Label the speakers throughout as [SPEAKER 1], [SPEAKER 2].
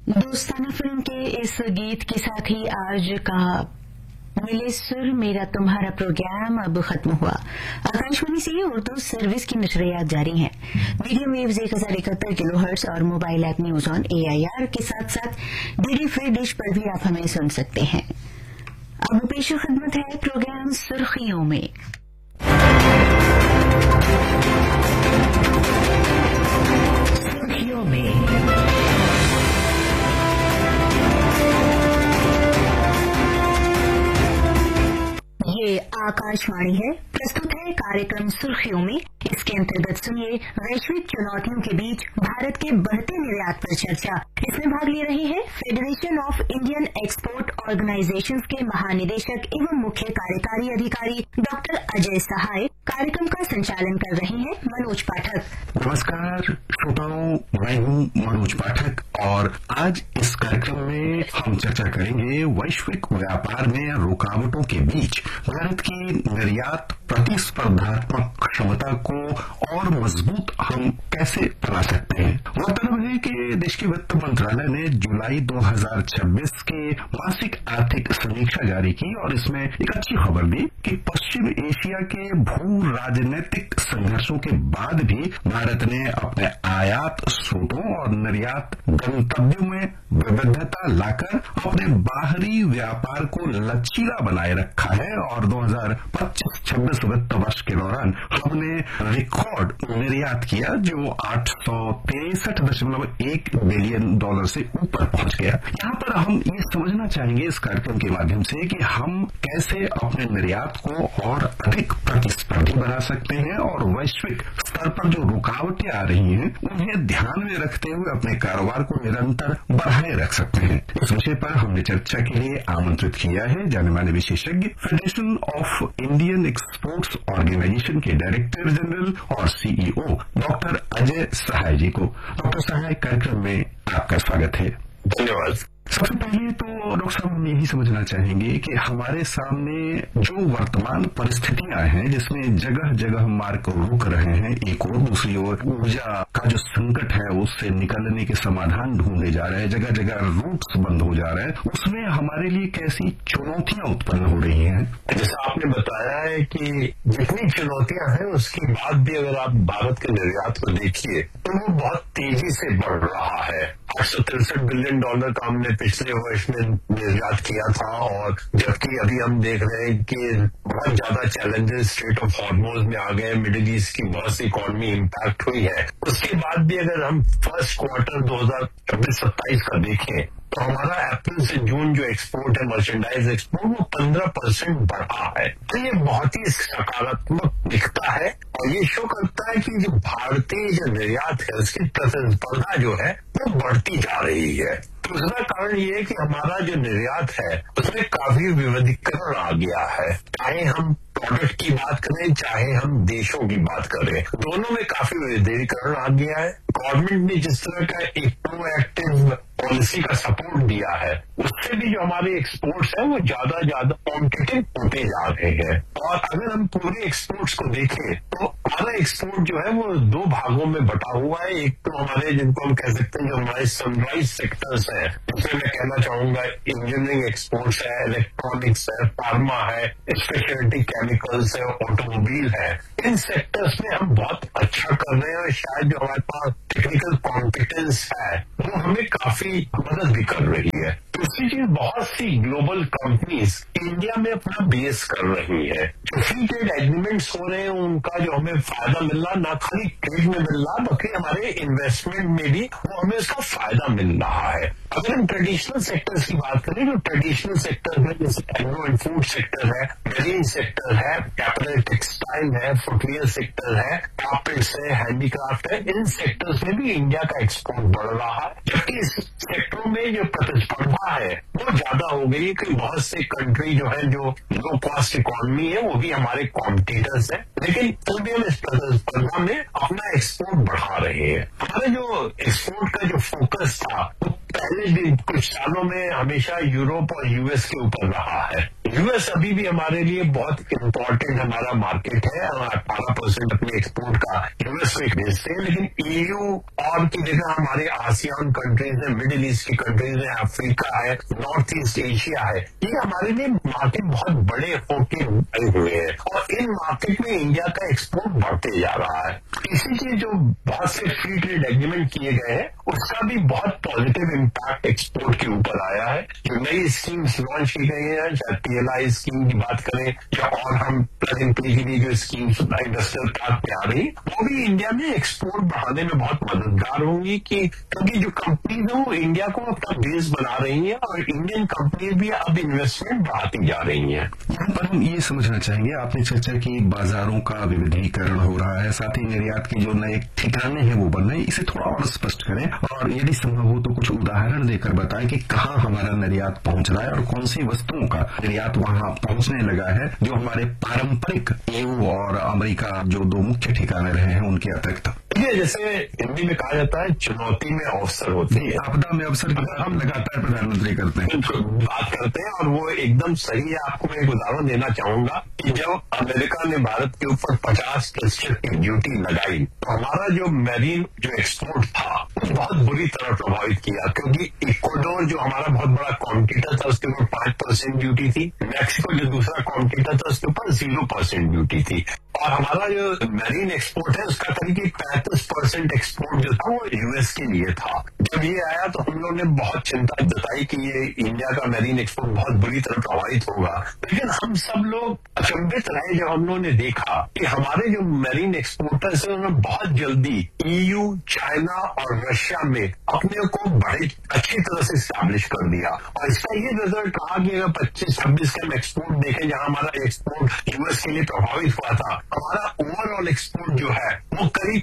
[SPEAKER 1] दोस्ताना फिल्म के इस गीत के साथ ही आज का मिले सुर मेरा तुम्हारा प्रोग्राम अब खत्म हुआ। आकाशवाणी से उर्दू सर्विस की नशरियात जारी हैं। मीडियम वेव्स 1071 किलोहर्ट्ज और mobile app news on AIR के साथ साथ डीडी फ्री डिश पर भी आप हमें सुन सकते हैं। अब पेश खिदमत है प्रोग्राम सुर्खियों में। सुर्खियों में ये आकाशवाणी है। प्रस्तुत है कार्यक्रम सुर्खियों में। इसके अंतर्गत सुनिए वैश्विक चुनौतियों के बीच भारत के बढ़ते निर्यात पर चर्चा। इसमें भाग ले रहे हैं federation of Indian export organisations के महानिदेशक एवं मुख्य कार्यकारी अधिकारी डॉक्टर अजय सहाय। कार्यक्रम का संचालन कर रहे हैं मनोज पाठक।
[SPEAKER 2] नमस्कार श्रोताओं, मैं हूं मनोज पाठक और आज इस कार्यक्रम में हम चर्चा करेंगे वैश्विक व्यापार में रुकावटों के बीच भारत की निर्यात प्रतिस्पर्धात्मक क्षमता को और मजबूत हम कैसे बना सकते हैं। गौरतलब है कि देश के वित्त मंत्रालय ने जुलाई 2026 के मासिक आर्थिक समीक्षा जारी की और इसमें एक अच्छी खबर दी कि पश्चिम एशिया के भू राजनीतिक संघर्षों के बाद भी भारत ने अपने आयात स्रोतों और निर्यात गंतव्यों में विविधता लाकर अपने बाहरी व्यापार को लचीला बनाए रखा है और 2025-26 वित्त वर्ष के दौरान हमने रिकॉर्ड निर्यात किया जो $863.1 बिलियन से ऊपर पहुंच गया। यहाँ पर हम ये समझना चाहेंगे इस कार्यक्रम के माध्यम से कि हम कैसे अपने निर्यात को और अधिक प्रतिस्पर्धी बना सकते हैं और वैश्विक स्तर पर जो रुकावटें आ रही हैं उन्हें ध्यान में रखते हुए अपने कारोबार को निरंतर बढ़ाए रख सकते हैं। इस विषय पर हमने चर्चा के लिए आमंत्रित किया है जाने माने विशेषज्ञ federation of Indian exports organisation के डायरेक्टर जनरल और CEO डॉक्टर अजय सहाय जी को। डॉक्टर सहाय, कार्यक्रम में आपका स्वागत है।
[SPEAKER 3] धन्यवाद।
[SPEAKER 2] सबसे पहले तो डॉक्टर साहब हम यही समझना चाहेंगे कि हमारे सामने जो वर्तमान परिस्थितियां हैं जिसमें जगह जगह मार्ग रुक रहे हैं, एक और दूसरी ओर ऊर्जा का जो संकट है उससे निकलने के समाधान ढूंढे जा रहे हैं, जगह जगह रूट्स बंद हो जा रहे हैं, उसमें हमारे लिए कैसी चुनौतियां उत्पन्न हो रही हैं?
[SPEAKER 3] जैसा आपने बताया है कि जितनी चुनौतियां हैं उसके बाद भी अगर आप भारत के निर्यात को देखिए तो वो बहुत तेजी से बढ़ रहा है। $863 बिलियन का हमने पिछले वर्ष में निर्यात किया था और जबकि अभी हम देख रहे हैं कि बहुत ज्यादा चैलेंजेस स्ट्रेट ऑफ हॉर्मोज में आ गए, मिडिल ईस्ट की बहुत सी इकोनॉमी इम्पैक्ट हुई है। उसके बाद भी अगर हम फर्स्ट क्वार्टर 2026-27 का देखें तो हमारा अप्रैल से जून जो एक्सपोर्ट है, मर्चेंडाइज एक्सपोर्ट, वो 15% बढ़ा है। तो ये बहुत ही सकारात्मक दिखता है और ये शो करता है कि जो भारतीय जो निर्यात है उसकी प्रतिस्पर्धा जो है वो बढ़ती जा रही है। दूसरा कारण ये है कि हमारा जो निर्यात है उसमें काफी विविधीकरण आ गया है। चाहे हम प्रोडक्ट की बात करें चाहे हम देशों की बात करें, दोनों में काफी विविधीकरण आ गया है। गवर्नमेंट ने जिस तरह का एक प्रोएक्टिव पॉलिसी का सपोर्ट दिया है उससे भी जो हमारे एक्सपोर्ट्स हैं वो ज्यादा कॉम्पिटिटिव होते जा रहे हैं। और अगर हम पूरे एक्सपोर्ट्स को देखें तो हमारा एक्सपोर्ट जो है वो दो भागों में बटा हुआ है। एक तो हमारे जिनको हम कह सकते हैं जो हमारे सनराइज सेक्टर्स है, जिसमें मैं कहना चाहूंगा इंजीनियरिंग एक्सपोर्ट्स है, इलेक्ट्रॉनिक्स है, फार्मा है, स्पेशलिटी केमिकल्स है, ऑटोमोबाइल है। इन सेक्टर्स में हम बहुत अच्छा कर रहे हैं और शायद जो हमारे पास टेक्निकल कॉम्पिटेंस है वो हमें काफी मदद भी कर रही है। दूसरी चीज, बहुत सी ग्लोबल कंपनीज इंडिया में अपना बेस कर रही है। जो फ्री ट्रेड एग्रीमेंट्स हो रहे हैं उनका जो हमें फायदा मिल रहा, ना खाली ट्रेड में मिल रहा बल्कि हमारे इन्वेस्टमेंट में भी वो हमें उसका फायदा मिल रहा है। अगर हम ट्रेडिशनल सेक्टर्स की बात करें तो ट्रेडिशनल सेक्टर में जैसे एग्रो एंड फूड सेक्टर है, मरीन सेक्टर है, कैपिटल टेक्सटाइल है, फुटवियर सेक्टर है, कार्पेट्स है, हैंडीक्राफ्ट है, इन सेक्टर्स में भी इंडिया का एक्सपोर्ट बढ़ रहा है। जबकि इस सेक्टरों में जो प्रतिस्पर्धा है वो ज्यादा हो गई है कि बहुत से कंट्री जो है जो लो कॉस्ट इकोनॉमी है वो भी हमारे कॉम्पिटिटर्स है, लेकिन फिर भी हम इस प्रतिस्पर्धा में अपना एक्सपोर्ट बढ़ा रहे हैं। हमारे जो एक्सपोर्ट का जो फोकस था वो पहले दिन कुछ सालों में हमेशा यूरोप और US के ऊपर रहा है। यूएस अभी भी हमारे लिए बहुत इम्पोर्टेंट हमारा मार्केट है। 18% अपने एक्सपोर्ट का यूएस को भेजते हैं, लेकिन ईयू और की जगह हमारे आसियान कंट्रीज है, मिडिल ईस्ट की कंट्रीज है, अफ्रीका है, नॉर्थ ईस्ट एशिया है, ये हमारे लिए मार्केट बहुत बड़े होके बने हुए हैं और इन मार्केट में इंडिया का एक्सपोर्ट बढ़ते जा रहा है। इसी के जो बहुत से फ्री ट्रेड एग्रीमेंट किए गए हैं उसका भी बहुत पॉजिटिव इम्पैक्ट एक्सपोर्ट के ऊपर आया है। जो नई स्कीम्स लॉन्च की गई हैं, चाहे PLI स्कीम की बात करें या और हम प्लग एंड प्ले के लिए जो स्कीम्स इंडस्ट्रियल पार्क पे आ रही, वो भी इंडिया में एक्सपोर्ट बढ़ाने में बहुत मददगार होंगी क्योंकि जो कंपनीज है वो इंडिया को अपना बेस बना रही है और इंडियन कंपनीज भी अब इन्वेस्टमेंट बढ़ाती जा रही है।
[SPEAKER 2] यहाँ पर हम ये समझना चाहेंगे, आपने चर्चा की बाजारों का विविधीकरण हो रहा है, साथ ही निर्यात के जो नए ठिकाने हैं वो बन रहे हैं। इसे थोड़ा और स्पष्ट करें और यदि संभव हो तो कुछ उदाहरण देकर बताएं कि कहाँ हमारा निर्यात पहुंच रहा है और कौन सी वस्तुओं का निर्यात वहां पहुंचने लगा है जो हमारे पारंपरिक EU और अमेरिका जो दो मुख्य ठिकाने रहे हैं उनके अतिरिक्त।
[SPEAKER 3] जैसे हिंदी में कहा जाता है चुनौती में अवसर होते हैं,
[SPEAKER 2] आपदा में अवसर की हम लगातार प्रधानमंत्री करते हैं,
[SPEAKER 3] बात करते हैं और वो एकदम सही है। आपको मैं एक उदाहरण देना चाहूंगा कि जब अमेरिका ने भारत के ऊपर 50% की ड्यूटी लगाई तो हमारा जो मैरीन जो एक्सपोर्ट था वो बहुत बुरी तरह प्रभावित किया, क्योंकि इक्वाडोर जो हमारा बहुत बड़ा कॉम्पिटिटर था उसके ऊपर 5% ड्यूटी थी, मैक्सिको जो दूसरा कॉम्पिटिटर था उसके ऊपर 0% ड्यूटी थी और हमारा जो मैरीन एक्सपोर्ट है उसका करीब 35% एक्सपोर्ट जो था वो यूएस के लिए था। जब ये आया तो हम लोगों ने बहुत चिंता जताई कि ये इंडिया का मैरीन एक्सपोर्ट बहुत बुरी तरह प्रभावित होगा, लेकिन हम सब लोग अचंभित रहे जब हम लोगों ने देखा कि हमारे जो मैरीन एक्सपोर्टर्स है उन्होंने बहुत जल्दी EU, चाइना और रशिया में अपने को बड़े अच्छी तरह से स्टैब्लिश कर दिया और इसका ये रिजल्ट रहा कि अगर 25-26 का हम एक्सपोर्ट देखें जहां हमारा एक्सपोर्ट यूएस के लिए प्रभावित हुआ था, हमारा ओवरऑल एक्सपोर्ट जो है वो करीब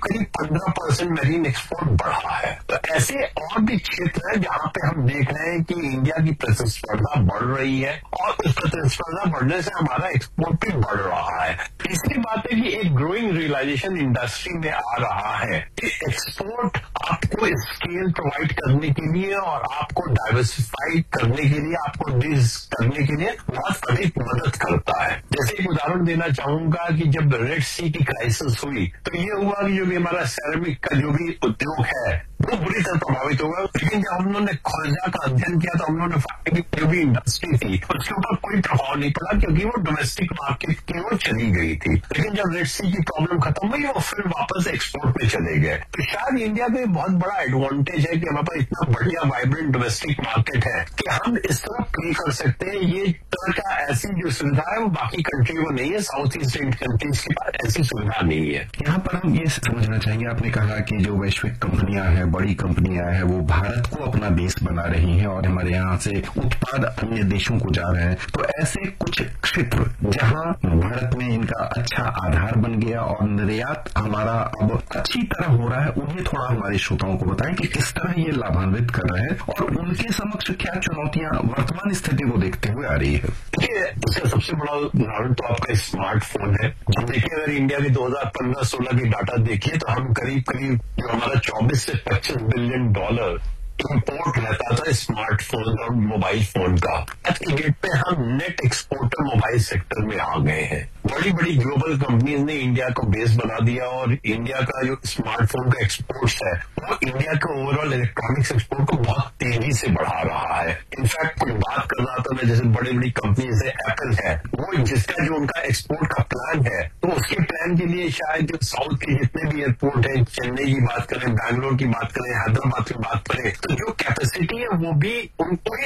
[SPEAKER 3] 15% मैरीन एक्सपोर्ट बढ़ा है। तो ऐसे और भी क्षेत्र है जहां पे हम देख रहे हैं कि इंडिया की प्रतिस्पर्धा बढ़ रही है और उस प्रतिस्पर्धा बढ़ने से हमारा एक्सपोर्ट भी बढ़ रहा है। तीसरी बात है कि एक ग्रोइंग रियलाइजेशन इंडस्ट्री में आ रहा है कि एक्सपोर्ट आपको स्केल प्रोवाइड करने के लिए और आपको डाइवर्सिफाई करने के लिए, आपको डिस करने के लिए बहुत अधिक मदद करता है। जैसे एक उदाहरण देना चाहूंगा कि जब रेड सी की क्राइसिस हुई तो ये हुआ कि जो भी हमारा सेरेमिक का जो भी उद्योग है वो बुरी तरह प्रभावित होगा, लेकिन जब हम लोगों ने खोजा का अध्ययन किया तो हम लोगों ने पाया कि जो भी इंडस्ट्री थी उसके ऊपर कोई प्रभाव नहीं पड़ा क्योंकि वो डोमेस्टिक मार्केट की ओर चली गई थी। लेकिन जब रेड सी की प्रॉब्लम खत्म हुई वो फिर वापस एक्सपोर्ट पे चले गए। तो शायद इंडिया का बहुत बड़ा एडवांटेज है कि हमारे पास इतना बढ़िया वाइब्रेंट डोमेस्टिक मार्केट है कि हम इस तरह प्ले कर सकते हैं। ये तरह का ऐसी जो सुविधा है वो बाकी कंट्री को नहीं है, साउथ ईस्ट कंट्रीज के पास ऐसी सुविधा नहीं है।
[SPEAKER 2] यहाँ पर हम ये समझना चाहेंगे, आपने कहा कि जो वैश्विक कंपनियां हैं, बड़ी कंपनियां हैं, वो भारत को अपना बेस बना रही हैं और हमारे यहाँ से उत्पाद अन्य देशों को जा रहे हैं। तो ऐसे कुछ क्षेत्र जहाँ भारत में इनका अच्छा आधार बन गया और निर्यात हमारा अब अच्छी तरह हो रहा है, उन्हें थोड़ा हमारे श्रोताओं को बताएं कि किस तरह ये लाभान्वित कर रहे हैं और उनके समक्ष क्या चुनौतियां वर्तमान स्थिति को देखते हुए आ रही है।
[SPEAKER 3] देखिए, इसका सबसे बड़ा उदाहरण तो आपका स्मार्टफोन है। देखिए, अगर इंडिया के 2015-16 की डाटा देखिए तो हम करीब जो हमारा 24 से 25 बिलियन डॉलर इम्पोर्ट रहता था स्मार्टफोन और मोबाइल फोन का। आज की डेट पे हम नेट एक्सपोर्टर मोबाइल सेक्टर में आ गए हैं। बड़ी बड़ी ग्लोबल कंपनीज ने इंडिया को बेस बना दिया और इंडिया का जो स्मार्टफोन का एक्सपोर्ट्स है वो इंडिया के ओवरऑल इलेक्ट्रॉनिक्स एक्सपोर्ट को बहुत तेजी से बढ़ा रहा है। इनफैक्ट कुछ बात कर रहा था मैं, जैसे बड़ी बड़ी कंपनीज है, एप्पल है, वो जिसका जो उनका एक्सपोर्ट का प्लान है तो उसके प्लान के लिए शायद जो साउथ के जितने भी एयरपोर्ट है, चेन्नई की बात करें, बैंगलोर की बात करें, हैदराबाद की बात करें, तो जो कैपेसिटी है वो भी उनको